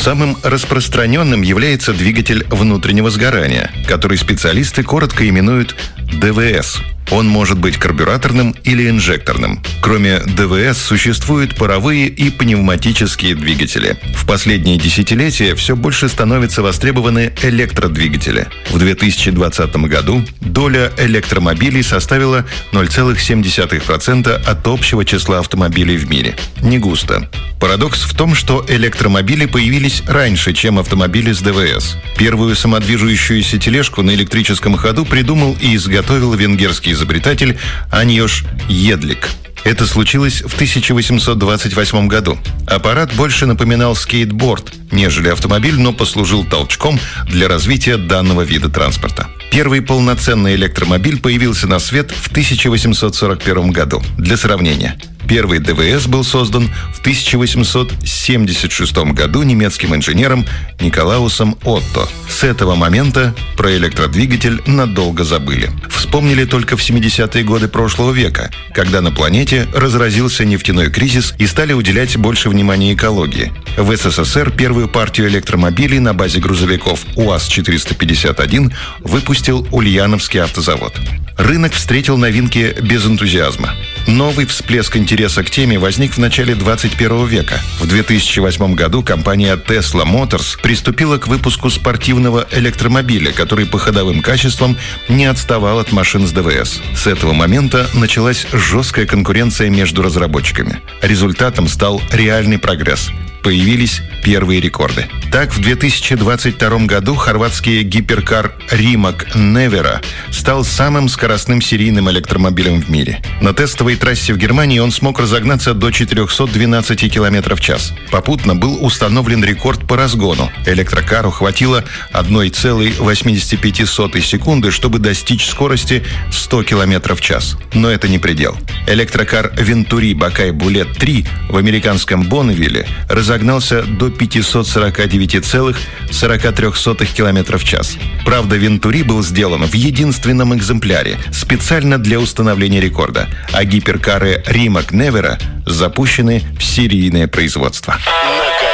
Самым распространенным является двигатель внутреннего сгорания, который специалисты коротко именуют ДВС. Он может быть карбюраторным или инжекторным. Кроме ДВС существуют паровые и пневматические двигатели. В последние десятилетия все больше становятся востребованы электродвигатели. В 2020 году доля электромобилей составила 0,7% от общего числа автомобилей в мире. Не густо. Парадокс в том, что электромобили появились раньше, чем автомобили с ДВС. Первую самодвижущуюся тележку на электрическом ходу придумал и изготовил венгерский изобретатель Аньош Едлик. Это случилось в 1828 году. Аппарат больше напоминал скейтборд, нежели автомобиль, но послужил толчком для развития данного вида транспорта. Первый полноценный электромобиль появился на свет в 1841 году. Для сравнения, первый ДВС был создан в 1876 году немецким инженером Николаусом Отто. С этого момента про электродвигатель надолго забыли. Вспомнили только в 70-е годы прошлого века, когда на планете разразился нефтяной кризис и стали уделять больше внимания экологии. В СССР первую партию электромобилей на базе грузовиков УАЗ-451 выпустил Ульяновский автозавод. Рынок встретил новинки без энтузиазма. Новый всплеск интереса к теме возник в начале 21 века. В 2008 году компания Tesla Motors приступила к выпуску спортивного электромобиля, который по ходовым качествам не отставал от машин с ДВС. С этого момента началась жесткая конкуренция между разработчиками. Результатом стал реальный прогресс. Появились первые рекорды. Так, в 2022 году хорватский гиперкар Rimac Nevera стал самым скоростным серийным электромобилем в мире. На тестовой трассе в Германии он смог разогнаться до 412 км в час. Попутно был установлен рекорд по разгону. Электрокару хватило 1,85 секунды, чтобы достичь скорости 100 км в час. Но это не предел. Электрокар Venturi Bacay Bullet 3 в американском Бонневилле разогнался до 549,43 км в час. Правда, Venturi был сделан в единственном экземпляре, специально для установления рекорда, а гиперкары Rimac Nevera запущены в серийное производство.